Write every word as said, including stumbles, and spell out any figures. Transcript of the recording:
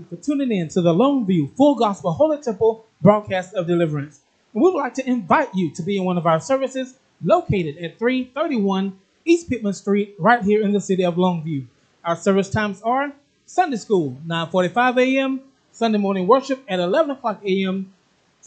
for tuning in to the Longview Full Gospel Holy Temple broadcast of deliverance. And we would like to invite you to be in one of our services located at three thirty-one East Pittman Street, right here in the city of Longview. Our service times are Sunday school, nine forty-five a m, Sunday morning worship at eleven o'clock a m,